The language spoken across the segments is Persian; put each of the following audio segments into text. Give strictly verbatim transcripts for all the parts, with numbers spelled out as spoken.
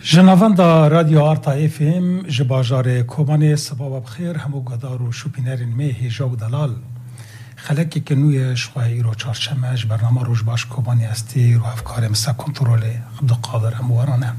جنابندا رادیو آرتا اف ام جباجار کوبانی سباب بخیر همو گدار و شوپینرین می هیجا و دلال خلکی که نوی شوهی رو چارچمش برنامه روش باش کوبانی استی رو افکار مسا کنترول عبد القادر هموارانه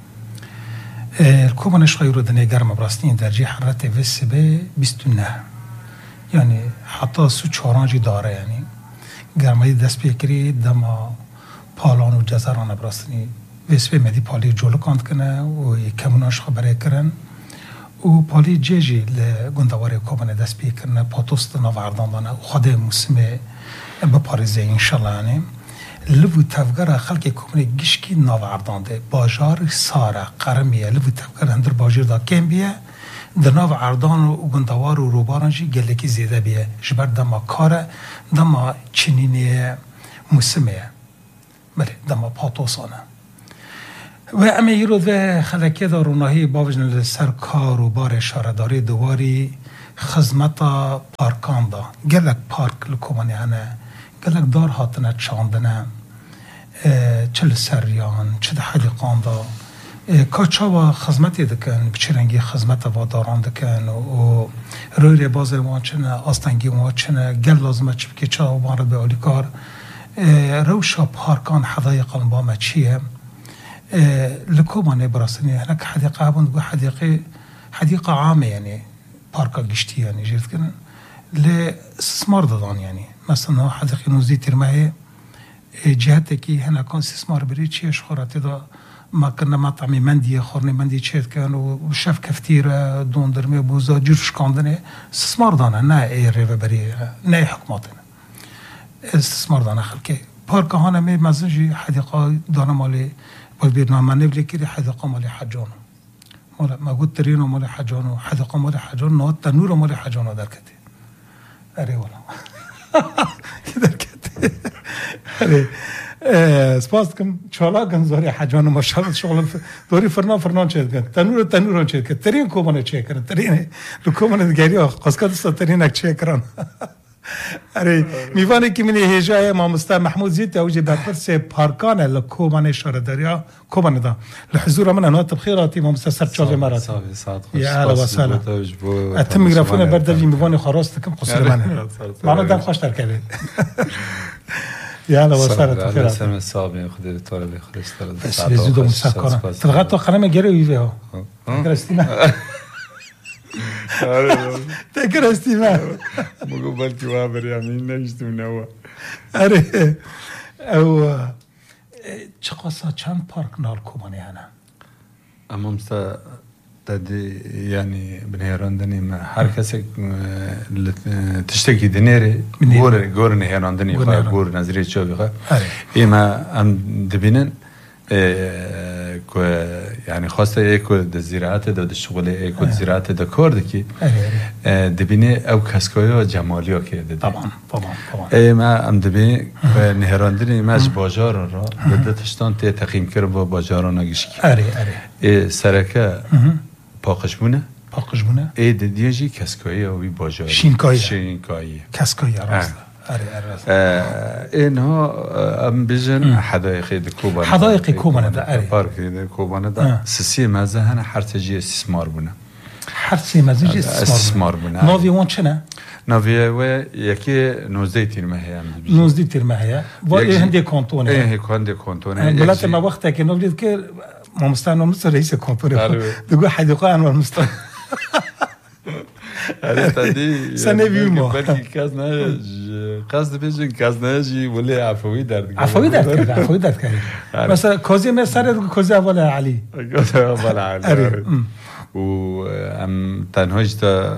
کوبانی شوهی رو دنیا گرم براستین درجه حرارت ویس به بیست و نه یعنی حتی سو چارانجی داره یعنی گرمایی دست پیکری دما پالان و جزران براستینی ویسوی مدی پالی جلو کند کنه و کموناش خبره کرن و پالی جیجی لگندواری کوبانه دست بی کرنه پاتوست نواردان دانه و خود موسم بپاریزه انشالله یعنی لبو تفگر خلق کوبانه گشکی نواردان ده باجار ساره قرمیه لبو تفگر هندر باجر دا کم بیه در نواردان و گندوار و روبارانجی گلکی زیده بیه جبر دما کاره دما چنینی موسمه بله دما پاتوسانه و اما یرود و خلکه داروناهی باوجن سرکار و بار شارداری دواری خدمت پارکان دا گلک پارک لکومانی هنه گلک دار هاتنه چاندنه چل سریان چه ده حدیقان دا کاچا و خدمتی دکن بچرنگی خدمت و داران دکن و روی باز وانچنه آستنگی وانچنه گل لازمه چه بکی چا و بارد به اولی کار روشا پارکان حدایقان با ما چیه لكوباني براسني هناك حديقة بندقو حديقة حديقة عامة يعني باركا قشتي يعني جيت كن لاستثمار دضان يعني مثلا حديقة نوزي ترماهي جهتكي هنا كان استثمار بريتشي اشخوراتي دا ما كنا مطعمي مندية خورني مندية شيت كانوا وشاف كفتيرة دون درمي بوزا جرش كاندني استثمار دانا نا اي ريفا بري نا حكماتنا استثمار دانا خلقي باركا هانا مي مزنجي حديقة دانا مالي برنامه نبلی کردی حدیقه مال حجانو مال ما قلت ترينو مال حجانو حدیقه مال حجانو نه تنور مال حجانو در کتی اره ولا در کتی اره سپاس کم چالا گنزاری حجانو ماشاءالله شغل دوری فرنا فرنا چه کن تنور تنور چه کن ترین کومانه چه کن ترین لکومانه دیگری قاسکات است ترین اک چه کران اره میوانی که من هجای ما مست محمود زيد اوجي بپرس پارکان لکوبانه شارداریا کوبانه دا لحضور من انات بخيراتي ما مست سرچاله مرات يا اهلا وسهلا اتم میکروفون بردی میوانی خراست کم قصر منه معنا دم خوش در کلی يا اهلا وسهلا خير سلام الصابي خدي طول اللي خدي استرد بس زيدو مسكره تلغى تو خلنا جري ويفيو كرستينا تذكر استماع مو قبلتي وابر يا مين نجد منوا اره او چقاسا چند پارک نال کومانی هنه اما مستا تدي يعني بنهراندني ما هر کسی تشتكي دنيري غور غور نهراندني غور نظريه چو بخا اما ام دبینن کو يعني خاصه ايكو د زراعت د شغل ايكو زراعت د کار دکی دبینه او کسکوی جمالی که طبعا طبعا طبعا ای ما ام دبی نهراندنی ماش بازار را د تشتان ته تقیم کر با بازاران گشکی اره اره سرکه پاقشمونه پاقشمونه ای د دیجی کسکوی او بازار شینکای شینکای کسکوی راست اره اره اینها ام بیشتر حدائق کوبانه حدائق کوبانه ده اره پارک کوبانه ده سیسی مزه هن هر تجی استثمار بونه هر سی مزه استثمار بونه ناوی وان چنه ناوی و یکی نوزده تیرمه هیا نوزده تیرمه هیا و هندی کانتونه اه هندی کانتونه بلات ما وقتی که نوزده که ما مستعان مثل رئیس کانتونه دو حدیقه انوار مستعان هذا تدي سنة بيومه بلكي كازنا قصد بيجي كازنا جي ولا عفوي درد عفوي درد عفوي درد كاري مثلا كوزي ما صار كوزي ولا علي كوزي ولا علي و ام تنهاج تا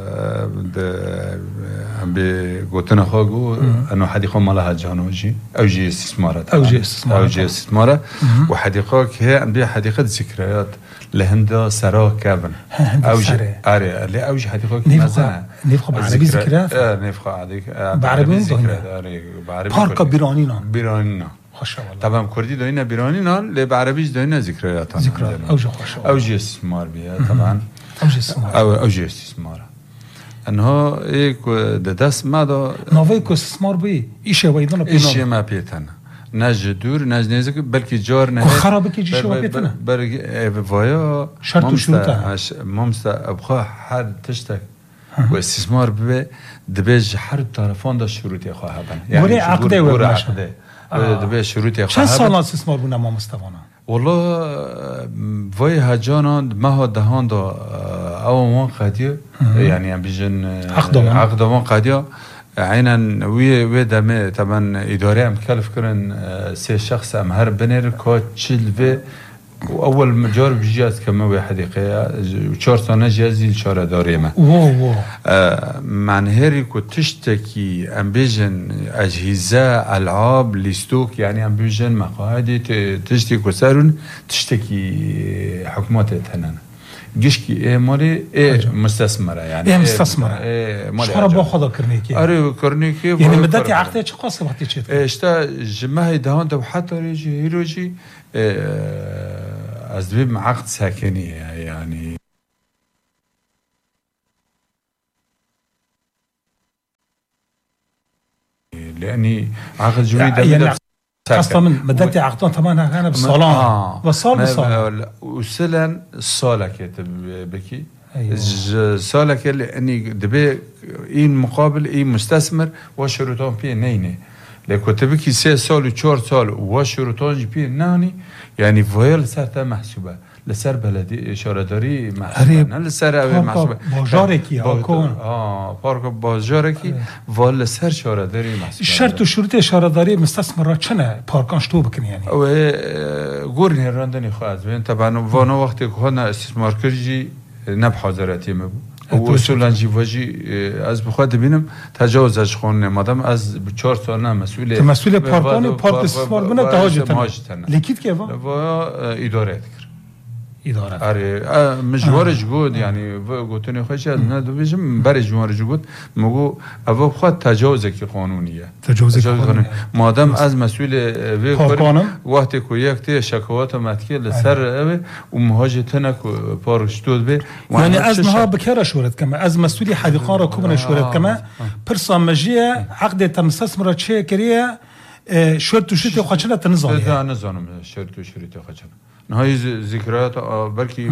ام بقولنا خاجو انه حديقه مالها جانوجي او جي استثمارات او جي استثمارات او جي استثمارات وحديقه هي عندها حديقه ذكريات لهندا سرا كابن اوج اري اللي اوج حديقه مثلا نفخ عربي ذكريات اه نفخ عربي بعربي ذكريات اري بعربي بارك بيرانينا بيرانينا خوش والله طبعا كردي دوينا بيرانينا اللي بعربيش دوينا ذكريات ذكريات اوج خوش والله اوج استثمار بيها طبعا اوج استثمار او اوج استثمار انه ايك ددس ما دو نوفي كو استثمار بي ايش ويدنا ايش ما بيتنا نج دور نج نزدیک بلکه جار نه خرابه که جیش وابیتنه برای ویا شرط و شروطه مامستا ابخوا هر تشتک و استثمار به دبیج هر طرفان دا شروطی خواهد بن گوری عقده و عقده دبیج شروطی خواهد چند سال استثمار بونه مامستوانا والله وای هجانان ما دهان دا او وان قدیه یعنی ام بیجن عقدوان قدیه عینا وی وی دم طبعا اداره ام کلف کردن سه شخص ام هر بنر که چیل و اول مجار بجاز كما وي حديقه چهار سنه جازي الشاره داريمه واو من هيري كو تشتكي امبيجن اجهزه العاب لستوك يعني امبيجن مقاعد تشتكي كسرون تشتكي حكومات تنن گشکی ای مالی ای مستثمره یعنی ای مستثمره شهر با خدا کرنیکی آره کرنیکی یعنی مدتی عقده چه قصه وقتی چه اشتا جمعه دهان دو حتی ریجی هیروجی از بیم عقد ساکنیه یعنی لأني عقد جوي يعني خاصة من مدتي عقدان طبعا كان بصالان آه. وصال بصال وسلن الصالة كتب بكي أيوة. صالة لأني دبي إين مقابل إين مستثمر وشروطان بيه نينه لكن تبكي سه سال وچهار سال وشروطان بيه ناني يعني فويل سرتا محسوبة لسر بلدی اشاره داری محسوبه نه لسر اوی محسوبه بازاره کی آکون آه پارک بازاره کی وال لسر اشاره داری محسوبه شرط و شروط اشاره داری مستثمر را چنه پارکانش تو بکنی یعنی و گورنر راندنی خواهد بین طبعا وانا وقتی که هن استثمار کردی نب حاضراتی مبو و اصولا جیواجی از بخواد ببینم تجاوزش خون نمادم از چهار سال نه مسئول مسئول پارکانی پارک استثمار بنا تهاجتن لیکید که وا و اداره اداره آره مجوارش گود یعنی گوتنی خوش از نه دو بیشم برای جوارش گود مگو اول خود تجاوز کی قانونیه تجاوز قانونی مادام از مسئول وی وقتی کو یک تی شکایت متکی سر او و مهاجتن کو پارشتود به یعنی از نها بکره شورت کما از مسئول حدیقان را کوبن شورت کما پرسامجیه عقد تمستثمر چه کریه شورت تو شورت خاچنه تنظامی نه نظام شورت تو شورت خاچنه نهایی ذکرات بلکه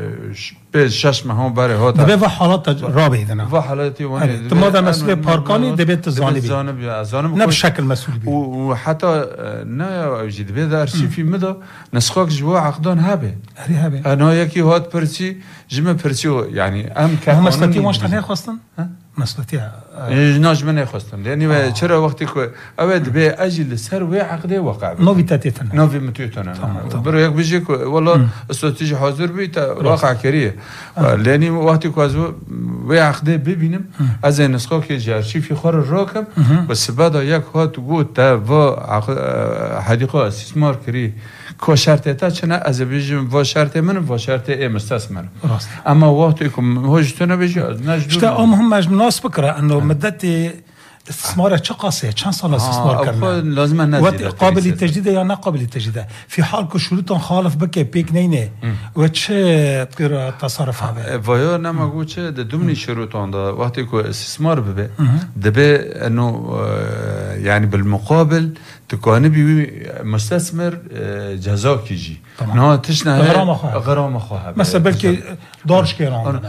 به شش ماه برای ها دبی و حالات رابطه دنا و حالاتی وانی تمام مسئول پارکانی دبی تزانی بی نه بشکل مسئول بی و حتی نه اوجی دبی در شیفی مدا نسخاک جوا عقدان هبه هری هبه انا یکی هات پرسی جمع پرسی یعنی ام که هم مسئولیتی ماش تنها خواستن مسئولیتی ناج من خواستم یعنی چرا وقتی که اول به اجل سر و عقده واقع نوی تاتیتن نوی متویتن برای یک بیشی که والله استراتژی حاضر بیت واقع کریه لانی وقتی که از و عقده ببینم از این نسخه که جرشی فی خور راکم و سباد یک هات گوت تا و حدیقه استثمار کری که شرط تا چنه از بیشم و شرط من و شرط ام استثمار اما وقتی که هجتونه بیشی نجدو شتا ام هم مجناس بکره انه مدت استثمار چه قاسه چند سال استثمار کرده لازم نزيد قابل للتجديد یا نه قابل للتجديد في حال که شروط خالف بکه پیک نینه و چه غیر تصرف هبه ویا نمگو چه دومنی شروطان دا وقتی که استثمار ببه دبه انه يعني بالمقابل تكون بي مستثمر جزا کیجی نه تشنه غرامه خواه مثلا بلکه دارش کیران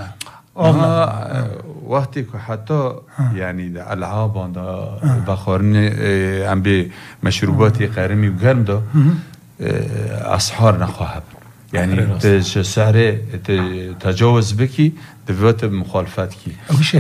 وقتی که حتی یعنی العاب آندا بخارن ام به مشروباتی قرمی و گرم دا اسحار نخواهد یعنی تش سعر تجاوز بکی دوات مخالفت کی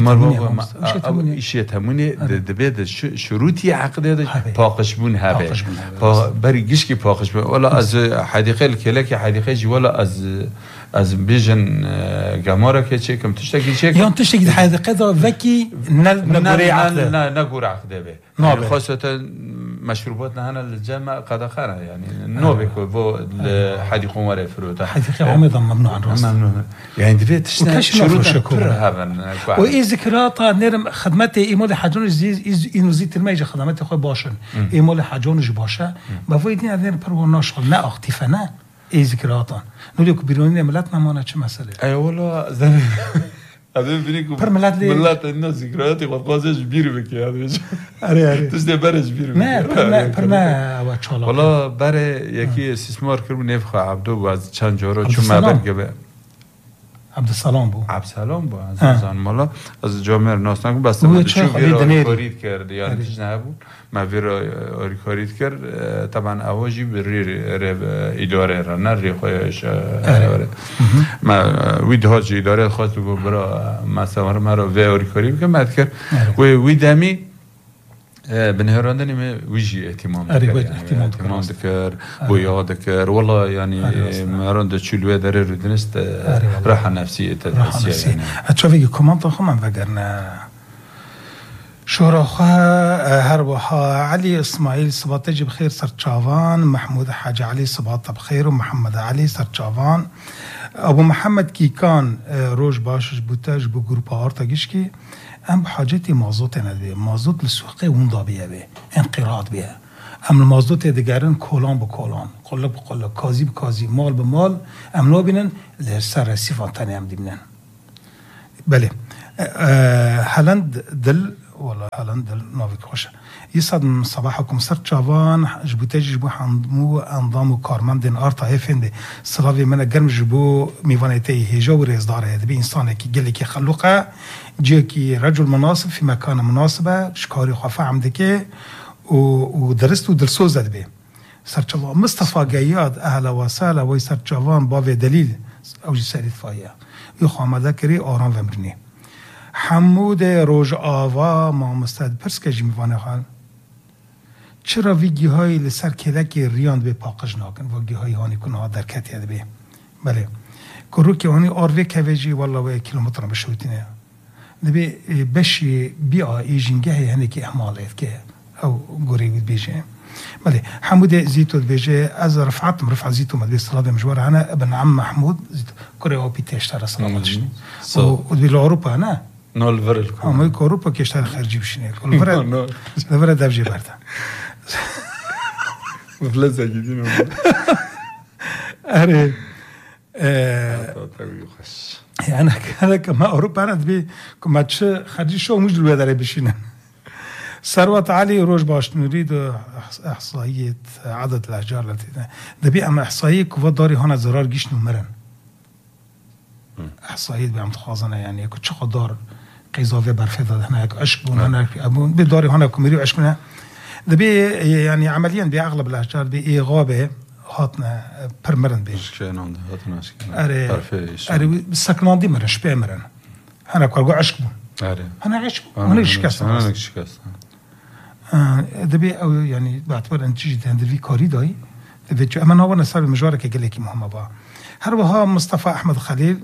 ایشی تمونی دبید شروطی عقده پاکش بون هبه برای گیش کی پاکش بون ولا از حدیقه الکلک حدیقه جی ولا از از بیژن گماره که چه کم تشتگی چه یا تشتگی حدیقه دا وکی نگوری عقده نه نگور عقده به خاصتا مشروبات نهانا الجامعة قد خيرها يعني نوبك و حديقة مرة فروتا حديقة عميضة ممنوع عن رأس ممنوع يعني دفيت تشتغل شروطا هذا وإيه ذكريات نرم خدمتي إيمول حاجون زي إنه زي ترميج خدمتي خوي باشن إيمول حاجون جو باشا بفويدني هذين بروناش خل نا اختفنا إيه ذكريات نقولك بيروني ملتنا ما أنا شو مسألة أي والله زين هذا بينكم پر ملت لی ملت الناس ذكرياتي قد قازش بير بك هذا آره آره تشته برش بير نه پر نه پر نه و چالا والله برای یکی استثمار کرد نفخ عبدو و از چند جورا چون ما برگه عبدالسلام بو عبدالسلام بو عزیزان مالا از جامعه ناسناک بسته بود چون ویرا کارید کرد یعنی چیز نبود ما ویرا کارید کرد طبعا اواجی بری اداره را نه ری خویش ما وید هاج اداره خواست بگو برا مسامر مرا وی کاری بکن مد کرد و ویدمی بنهراندنی می ویجی اهتمام دکر اهتمام دکر و یاد دکر والله یعنی مرانده چلوه داره رو دنست راحه نفسی تدرسیه یعنی اتشافی کمان تخم من وگرنه شوراخا هر وها علي اسماعيل صباطج بخير سرچاوان محمود حاج علي صباط بخير ومحمد علي سرچاوان ابو محمد كيكان روج باشش بوتاج بو جروب ارتاگش کی ام بحاجتي مازوت ندبي مازوت لسوقي وندا بيه به انقراض بيه ام المازوت دگرن کولان به کولان قلب به قلب کازی به کازی مال به مال ام نو بینن لسر رسیفان تاني ام دیبنن بله هلند دل والله هلند دل نافيك خوشه يسعد من صباحكم سرچاوان جبوتاج جبو حمو انضام وكارمندن ارتا هفند سلاوي من گرم جبو ميوانيتي هجا ورزدار هذا بي انسان كي قال لك خلقه جيكي رجل مناسب في مكان مناسبه شكاري خفا عمدك ودرست ودرسو زد به سرچاوان مصطفى قياد اهلا وسهلا وي سرچاوان باوي دليل او جسالت فايا يو خامده كري آرام ومرني حمود روج آوا ما مستد پرس که جمیوانه خال چرا ویگی های لسر کلکی ریاند به پاقش ناکن ویگی های هانی کنها در کتی هده بی بله کرو که هانی آروی کویجی والله و کیلومتر بشویتینه دبی بشی بیا ایجینگه هنه که احمالیت که او گوری بید بیجه بله حمود زيتو بيجي از رفعت مرفع زيتو مدبي صلاة مجوار انا ابن عم محمود زيتو كوري او بي تشترى صلاة ودبي لاوروبا انا نول فرل اما يك اوروبا كيشترى خارجي بشني كل فرد فرد دبجي برتا مفلسه جديد اري انا انا كما اوروبا انا دبي كما تش خارجي شو مش دلوقتي داري بشينا ثروت علي روج باش نريد احصائيه عدد الاحجار التي دبي اما احصائيه كو داري هنا زرار جيش نمرن احصائيه بعم تخازنه يعني كو تشخ دار قيزاوي برفض هنا عشق بون هنا ابون بداري هنا كمري عشقنا دبي يعني عمليا باغلب الاحجار باغابه هاتنا برمرن بيش شنو هاتنا اري اري سكنان دي مرن شبه مرن هنا كو عشق بون اري انا عشق انا شكست انا شكست دبي او يعني بعتبر ان تيجي عند في كاري داي دبي اما نو نصاب مجوره كقال لك مهمه با هر وها مصطفى احمد خليل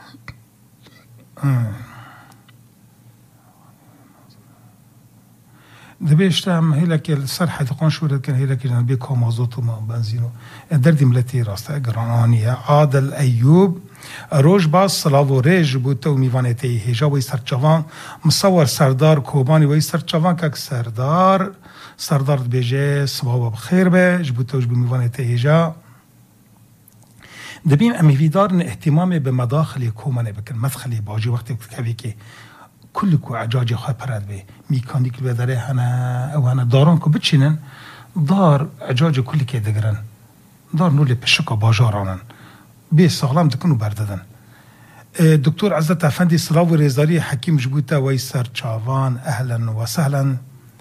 دبي اشتام هيلك الصرحه تكون شو كان هيلك جنبي كومازوت وما بنزينو دردي ملتي راسته جرانيه عادل ايوب روج باز صلاو ريج بوتو ميوانتي هجا وي سرچوان مصور سردار کوبانی وي سرچوان که سردار سردار بيجي صباح بخير به جبوتو جبو ميوانتي هجا دبين امي فيدار اهتمام بمداخل کومانه بكن مدخل باجي وقت كوي كي كل كو عجاج خا پرد به ميكانيك بدره هنا او هنا دارون كو بچينن دار عجاج كل كي دگرن دار نول پشکا باجارانن بي ساغلام دكنو برددن دكتور عزت افندي صلاو ريزاري حكيم جبوتا ويسر تشافان اهلا وسهلا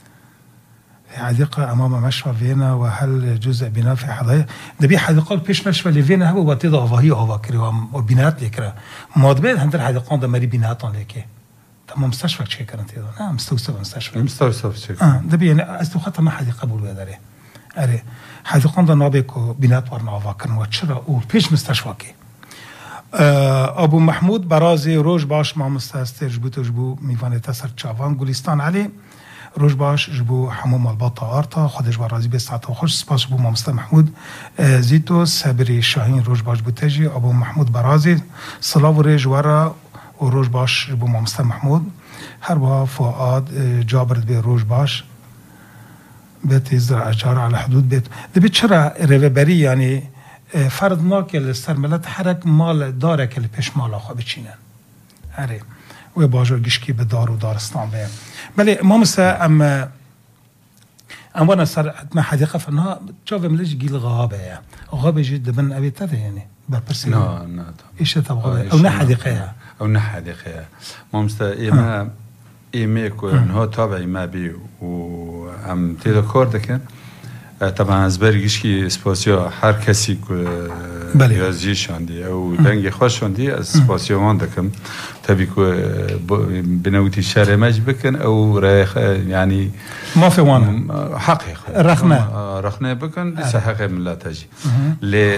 حديقة امام مشفى فينا وهل جزء بناء في حدائق دبي حديقة بيش مشفى لفينا هو واتيدا وهي هو كري وبنات لكرا مودبين هندر حديقة ده مري بناتون لكي تمام مستشفى شيء كانت هذا نعم مستوصف مستشفى مستوصف شيء اه دبي يعني استخدم ما حديقة بقول هذا اري حديقة ده نابيكو بنات ورنا وفاكر وتشرا وبيش مستشفى كي ابو محمود برازي روج باش ما مستستر جبوتو جبو ميفانه تسر تشافان گلستان علي روج باش جبو حموم البطه ارتا خودش برازي بساعه خوش سپاس بو مست محمود زيتو صبري شاهين روج باش بوتجي ابو محمود برازي صلاو ريج ورا وروج باش جبو مست محمود هر با فؤاد جابر بي روج باش بيت يزرع اشجار على حدود بيت دبي چرا ريبري يعني فرض ناکل سرملت حرک مال داره که پیش مال آخوا بچینن اره و باجر گشکی به دار و دارستان بیم بله ما مثل ام ام وانا صار ما حديقه فنها تشوف مليش جيل غابه يعني غابه جد من ابي تذا يعني بربرسي نا نا ايش تبغى او نحديقه او نحديقه ما مست ايما ايميكو انه تابعي ما بي وعم تذكر دكن طبعا از برگشکی اسپاسیا هر کسی که یازی شاندی او دنگ خوش شاندی از اسپاسیا وان دکم تبی که بنوتی شر مج بکن او رخ يعني ما في وان حقيقة رخنه رخنه بکن بس حق ملت اجي ل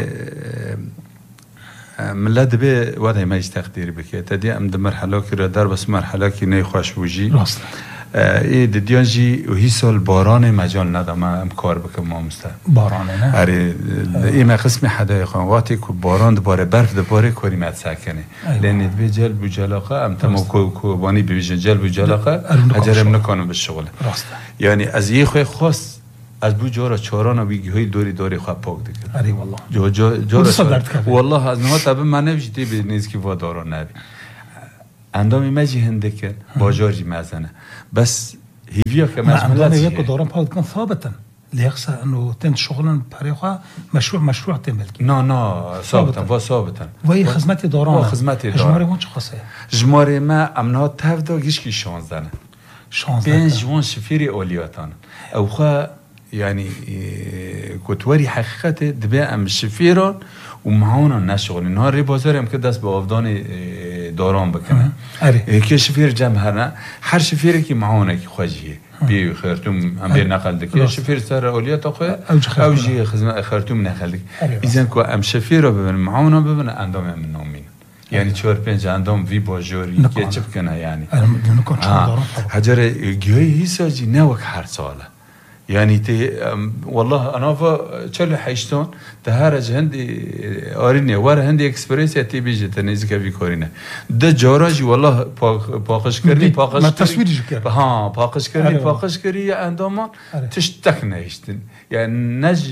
ملت به وضع ما تقدير بك تدي ام د مرحله که در بس مرحله که نه خوش وجی راست ای د دیانجی و هی سال باران مجال ندام ام کار بکنم ما مسته باران نه اره این قسم حدایق وقتی که باران دوباره برف دوباره کاری مت سکنه لان به جلب و جلاقه ام تمام کوبانی ببیجن جلب و جلاقه اجرم نکنم به شغل یعنی از یه خو خاص از بو جارا چاران و بیگی های دوری دوری خواه پاک دکن اری والله جو جو جارا والله از نها تبه من نوشتی به نیز که وادارا نبی اندامی مجی هنده کن باجاری مزنه بس هیویا که مزملت اندامی یک دارم پاک کن ثابتا لیخصه انو تنت شغلن پریخواه مشروع مشروع تنبل کی نه نه ثابتا و ثابتا وی خدمتی داران و خدمتی داران جماره وان چه خاصه جماره ما امنها تفدا گیشکی شانزدنه شانزدنه بین جوان شفیری اولیاتان او خواه يعني كتوري حقيقة دبا ام شفيران ومعاونا نشغل نهار بازار هم كده دست با افدان داران بکنه که شفير جمهرنا هر شفيره که معاونا که خواجیه بی خرطوم هم بیر نقل دکی شفير سر اولیات آخوه او جی خرطوم نقل دکی ایزن که ام شفيره ببن معاونا ببن اندام هم نامین يعني چهار پنج اندام وی باجوری که چه بکنه يعني حجر گیوی هیسا جی نوک هر ساله يعني تي والله انا فا چلو حيشتون تهارج هندي اريني ور هندي اكسبريس تي بيجي تنيزك في كورينا ده جوراجي والله باقش كري باقش ما تصويرش كر ها باقش كري باقش كري عندما تشتكنا هيشتن يعني نج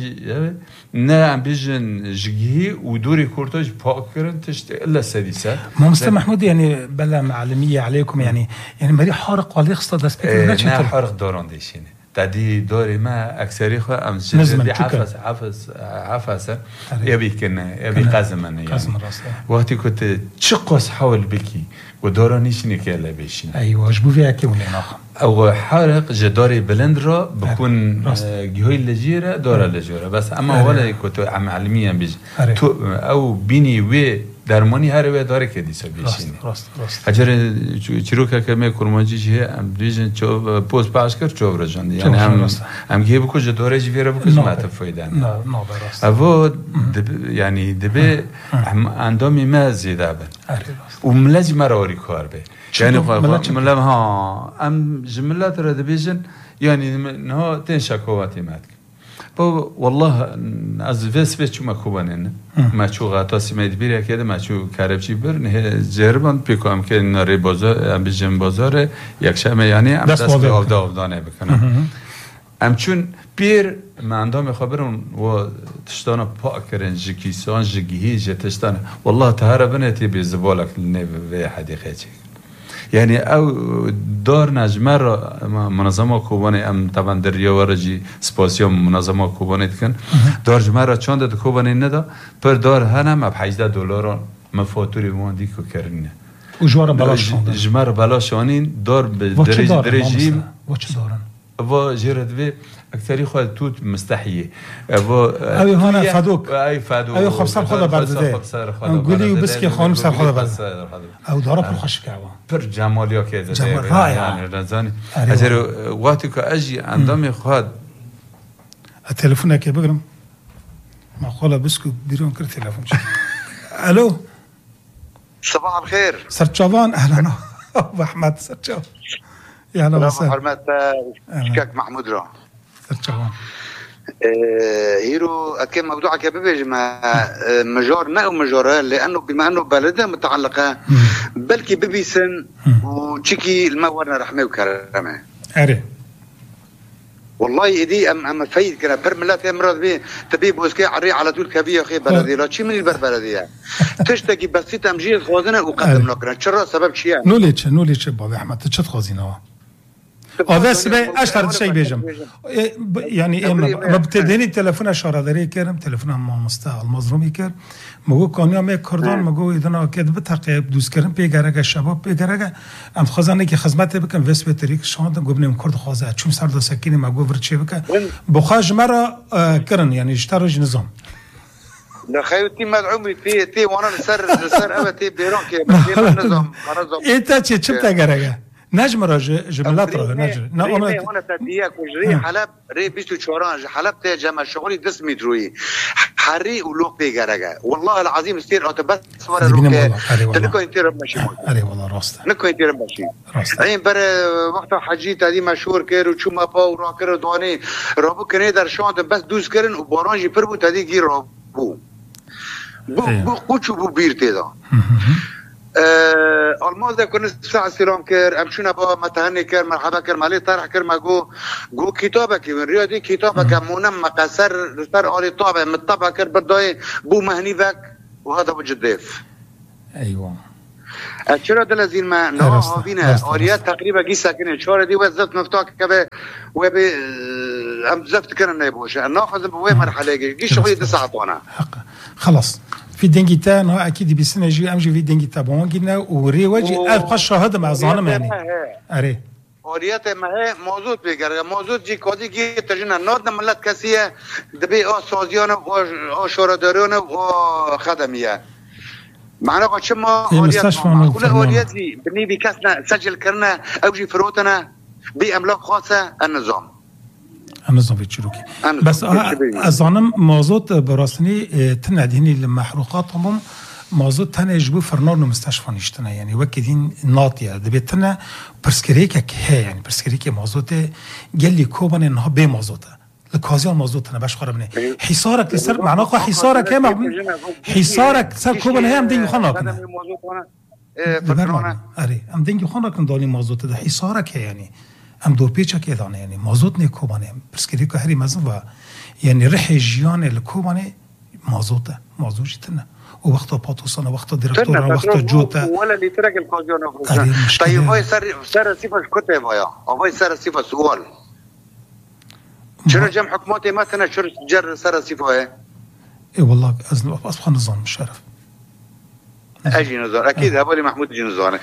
نا بيجن جي ودوري كورتاج باكرن تشت الا سديسه ما مستر محمود يعني بلا معلميه عليكم يعني يعني مري حارق ولا يخص دست اه حارق دوران ديشينه تدي دوري ما أكثري خو أم جدي عفس عفس عفسة يبي كنا يبي قزمنا يعني وقتي كنت تشقص حول بكي ودورانيش نكلا بيشين أيوة جبوا فيها كي ولا ناخ أو حارق جداري بلندرا بكون جهوي الجيرة دورة الجيرة بس أما ولا كنت عم علميا بيج أو بيني و درمانی هر وی داره که دیسا بیشینه راست راست اجر چیروکا که می کرمانجی هه ام بیژن چو پوز پاش کر چو ورجان یعنی هم هم گیب کو جداره جویره بکس ما تفایده نه نه راست اوو یعنی دبه اندامی ما زیاده بن و ملازم مراری کار به یعنی ملام ها ام جملات را دبیجن یعنی نه تن شکواتی مات با والله از وس به چوم کوبانن ما چو غاتا سمید بیره کده ما چو کربچی بر نه جربان پیکام که نری بازار ام بیجن بازار یک شمه یعنی ام دست به آفدا آفدانه بکنم ام چون پیر مندام خبرون و تشتانا پاک کرن جکیسان جگیهی جتشتانا والله تهره بنتی به زبالک نه به حدیقه چی يعني او دار نجمه را منظمه کوبانه ام طبعا در ریاورجی سپاسیا منظمه کوبانه دکن دار جمه را چند ده کوبانه ندا پر دار هنم اب هجده دلار مفاتوری واندی کو کرنه و جوار بلاش جمه را بلاش آنین دار به درج درجیم و چه دارن و جرد و اکثری خود توت مستحیه و اوی هانا فدوک اوی فدوک اوی خب سر خدا برزده گلی و بسکی خانم سر خدا برزده او داره پر خوش کعوه پر جمالیا که ده جمال رائع رنزانی اجر وقتی که اجی اندام خود التلفون که بگرم معقوله بسکو بیرون کرد تلفون الو صباح الخير سرچوان اهلا ابو احمد سرچوان يا هلا وسهلا حرمت شكاك محمود را سرچوان هيرو اكيد موضوعك يا بيبي ما مجارنا او مجارها لانه بما انه بلده متعلقه بلكي بيبي سن وتشيكي المورنا رحمه وكرمه اري والله ايدي ام ام فايد كنا برملات امراض بي تبي بوسكي عري على طول كبيه اخي بلدي لا شي من البلديه تشتكي بس تمجيد خوازنا وقدم لكنا شرا سبب شي يعني نوليتش نوليتش بابا احمد تشت خوازينا هذا سبب اشتر شيء بيجم يعني ما بتديني تليفون اشاره داري كرم تليفون ما مستعمل مظلومي كر مگو کانیا می کردان مگو ایدنا کد بترقیب دوست کردن پیگرگ شباب پیگرگ ام خزانه که خدمت بکن وس بتریک شاند گبنم کرد خوازه چون سر دسکینی مگو ورچه بکن بخاج مرا کرن یعنی اشتراج نظام لا خيوتي مدعومي تي تي وانا سر سر ابتي بيرون كي نظام نظام انت تشي تشبتا غرغا نجم راج جملات راه نجم نا انا تديك وجري حلب ري بيستو شورانج حلب تي جمع شغلي دس متروي حري ولوق بيغرغا والله العظيم ستير اوتوباس ورا روك تلكو انت ماشي اري والله راست نكو انت ماشي اين بر وقت حجيت هذه مشهور كير وشوما باو راكر دواني رابو كني در شوند بس دوز كرن وبارانجي بربو تدي غير رابو بو بو قوچو بو بيرتي دا الماذا كنت ساعة سلام كر أمشينا با متهني كر مرحبا كر مالي طرح كر ما جو جو كتابك من رياضي كتابك منم مقصر سر آلي طابع متطبع كر بداي بو مهني بك وهذا بجديف أيوة أشرا دلزين ما نوع بينا آليات تقريبا جي ساكنين شهر دي وزفت مفتاح كبه وبي أم زفت كرنا يبوشة ناخذ بوي مرحلة جي شوية تسعة طانا خلاص في دنجيتا نو اكيد بسنه جي ام جي في دنجيتا بونجنا وري وجي ابقى شاهد مع ظالم يعني اري اوريات ما هي موجود بيغر موجود جي كودي جي تجنا نود ملت كاسيه دبي او سوزيون او شورادرون او خدميه معنا قشما اوريات كل اوريات دي بني بكاسنا سجل كرنا او جي فروتنا باملاك خاصه النظام النظام في تشروكي بس أظن موضوع براسني تناديني المحروقاتهم موضوع تنا يجيبوا فرنار مستشفى نشتنا يعني وكدين ناطية دبيتنا برسكريكك هي يعني برسكريكي موضوع قال لي كوبان إنها بي موضوع الكازيان موضوع أنا باش خربني حصارك لسر معناه حصارك هم حصارك سر كوبان هي أم دين يخناك فرنار أري أم دين يخناك نداني موضوع ده حصارك هي يعني ام دو پیچا که دانه یعنی موضوع نیکوبانه پرسکری که هری مزن و یعنی رح جیان الکوبانه موضوع ده موضوع جتنا و وقتا پاتوسانه وقتا دیرکتورا وقتا جوتا ولا اللي ترك الكازيون طيب هاي سر سر صفه كتب يا هاي سر صفه سؤال شنو جم حكومتي مثلا شنو جر سر صفه اي والله اصبح نظام مشرف اجي نظام اكيد هبالي محمود اجي نظام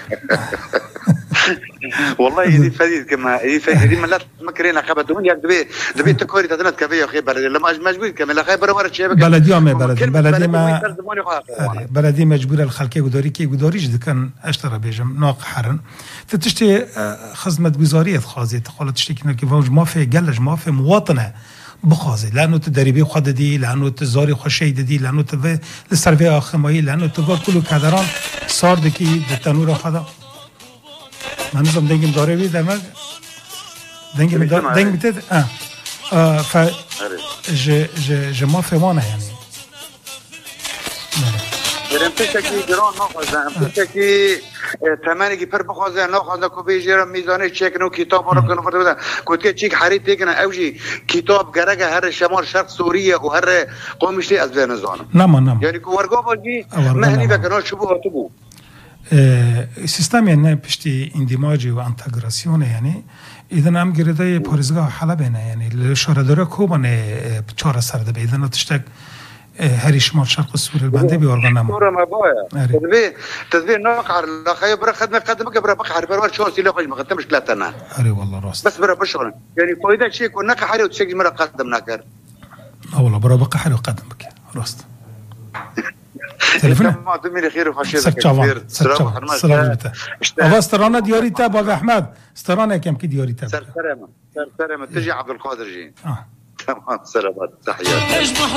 والله يدي فديد كما يدي فديد ملات مكرينا خبدون يا دبي دبي تكوري تدنت كبيه اخي بلدي لما مجبور كما خبر ورا شيء بلدي ما بلدي بلدي ما بلدي مجبور الخلقيه قدوري كي قدوري جد كان اشترى بيجم ناق حرن فتشتي خدمه جزاريه خازي تقول تشتكي كيف ما في قلج ما في مواطنه بخازي لانه تدريبي خددي لانه تزاري خشيد دي لانه تف السيرفي اخماي لانه تقول كله كادران صار دكي التنور خدا من نظام دنگم داره بی در من دنگم داره دنگ بتد اه اه ف ج ج ج ما فهمانه يعني برم تشکی جران نخوازم تشکی تمانی کی پر بخوازم نخوازم کو بیجرم میزانه چک نو کتاب رو کنم فردا کوتی چیک حریت تکنه اوجی کتاب گرگه هر شمال شرق سوریه و هر قومشتی از بین زانم نعم نعم یعنی کو ورگا باجی مهنی بکنه شبوه تو سیستم یعنی پشتی اندماجی و انتگراسیون یعنی ایدن هم گرده پارزگاه حلب یعنی لشارداره کوبانه چهار سرده به ایدن تشتک هری شمال شرق سوریه بنده بیارگان نمو سورة ما بايا تدبي تدبي نقعر لا خير برا خدمة قدمك برا بقعر برا شو سيلو خش ما قدمش ثلاثة أري والله راست بس برا بشغل يعني فايدة شيء كنا كحري وتشجع مرة قدم ناكر اه والله برا بقعر وقدمك راست تلفون ما تميل خير وخشية كثير سلام سلام أبغى استرانا دياريتا أبو أحمد استرانا كم كي دياريتا سر سلامة سر سلامة تجي عبد القادر جي آه تمام سلامات تحيات